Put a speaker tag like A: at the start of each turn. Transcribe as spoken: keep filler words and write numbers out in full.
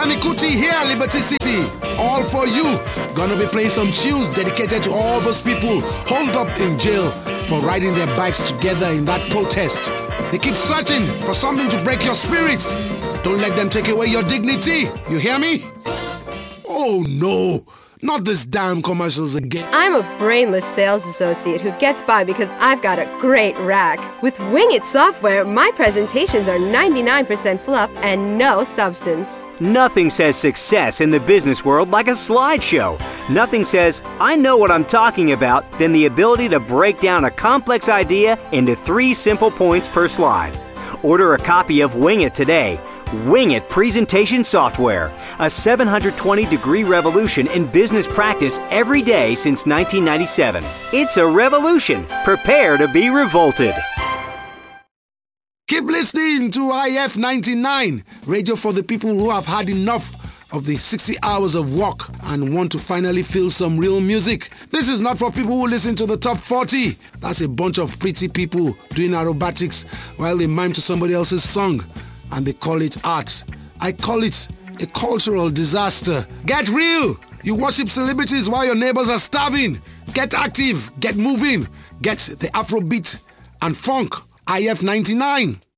A: Sonny Kuti here, Liberty City. All for you. Gonna be playing some tunes dedicated to all those people holed up in jail for riding their bikes together in that protest. They keep searching for something to break your spirits. Don't let them take away your dignity. You hear me? Oh no, not this damn commercials again.
B: I'm a brainless sales associate who gets by because I've got a great rack. With Wing It software, my presentations are ninety-nine percent fluff and no substance.
C: Nothing says success in the business world like a slideshow. Nothing says, I know what I'm talking about, than the ability to break down a complex idea into three simple points per slide. Order a copy of Wing It today. Wing It Presentation Software, a seven hundred twenty degree revolution in business practice every day since nineteen ninety-seven. It's a revolution. Prepare to be revolted.
A: Keep listening to I F ninety-nine, radio for the people who have had enough of the sixty hours of work and want to finally feel some real music. This is not for people who listen to the top forty. That's a bunch of pretty people doing aerobatics while they mime to somebody else's song. And they call it art. I call it a cultural disaster. Get real! You worship celebrities while your neighbors are starving. Get active, get moving, get the Afrobeat and funk. I F ninety-nine.